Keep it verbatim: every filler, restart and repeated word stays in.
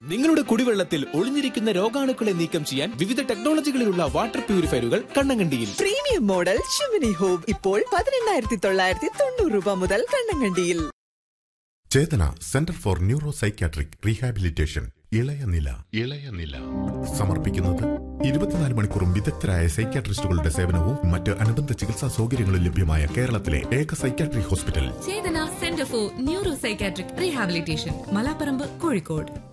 നിങ്ങളുടെ കുടിവെള്ളത്തിൽ ഒളിഞ്ഞിരിക്കുന്ന രോഗാണുക്കളെ നീക്കം ചെയ്യാൻ വിവിധ ടെക്നോളജികളിലുള്ള water പ്യൂരിഫയറുകൾ കണ്ണങ്കണ്ടിയിൽ. Premium model chimney home ഇപ്പോൾ പതിനെണ്ണായിരത്തി തൊള്ളായിരത്തി തൊണ്ണൂറ് രൂപ മുതൽ കണ്ണങ്കണ്ടിയിൽ. ചേതന centre for neuro psychiatric rehabilitation ഇളയനില ഇളയനില സമർപ്പിക്കുന്നത് ഇരുപത്തിനാല് മണിക്കൂറും വിദഗ്ധരായ സൈക്യാട്രിസ്റ്റുകളുടെ സേവനവും മറ്റ് അനുബന്ധ ചികിത്സാ സൗകര്യങ്ങളും ലഭ്യമായ കേരളത്തിലെ ഏക psychiatric hospital. Chetana centre for neuro psychiatric rehabilitation, Malaparamba, Kozhikode.